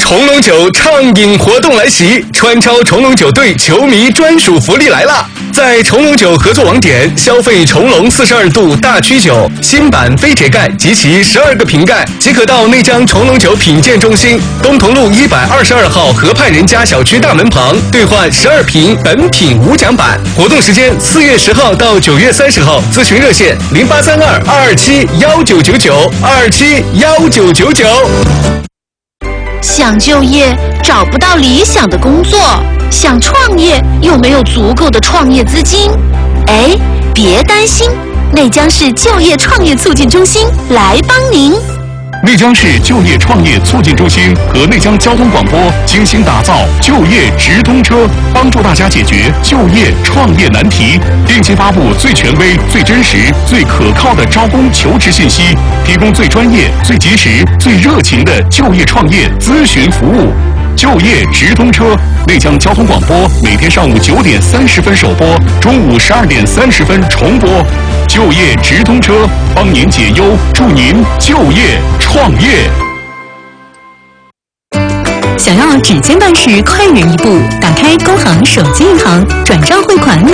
重龙酒畅饮活动来袭，川超重龙酒队球迷专属福利来了！在重龙酒合作网点消费重龙42度大曲酒新版飞铁盖及其12个瓶盖，即可到内江重龙酒品鉴中心东同路122号河畔人家小区大门旁兑换12瓶本品无奖版。活动时间4月10号到9月30号，咨询热线0832271999，271999。 想就业找不到理想的工作，想创业又没有足够的创业资金。哎，别担心，内江市就业创业促进中心来帮您。 内江市就业创业促进中心和内江交通广播精心打造就业直通车，帮助大家解决就业创业难题，定期发布最权威、最真实、最可靠的招工求职信息，提供最专业、最及时、最热情的就业创业咨询服务。就业直通车，内江交通广播每天上午9点30分首播，中午12点30分重播。就业直通车，帮您解忧，助您就业创业。 想要指尖办事快人一步，打开工行手机银行转账汇款